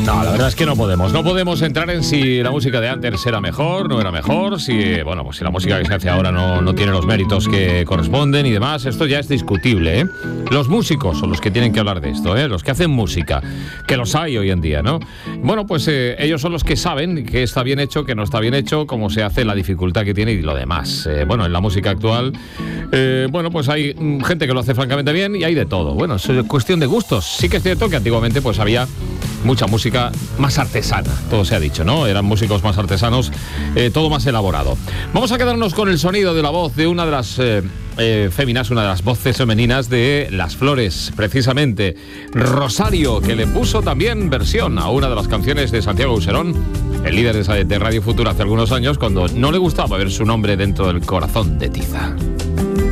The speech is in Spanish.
No, la verdad es que no podemos entrar en si la música de antes era mejor, no era mejor, si, bueno, pues si la música que se hace ahora no tiene los méritos que corresponden y demás. Esto ya es discutible, ¿eh? Los músicos son los que tienen que hablar de esto, ¿eh? Los que hacen música, que los hay hoy en día, ¿no? Bueno, pues ellos son los que saben qué está bien hecho, qué no está bien hecho, cómo se hace, la dificultad que tiene y lo demás. Bueno, en la música actual, bueno, pues hay gente que lo hace francamente bien y hay de todo. Bueno, es cuestión de gustos. Sí que es cierto que antiguamente pues había mucha música más artesana, todo se ha dicho, ¿no? Eran músicos más artesanos, todo más elaborado. Vamos a quedarnos con el sonido de la voz de una de las féminas, una de las voces femeninas de Las Flores, precisamente Rosario, que le puso también versión a una de las canciones de Santiago Userón, el líder de Radio Futura hace algunos años, cuando no le gustaba ver su nombre dentro del corazón de Tiza.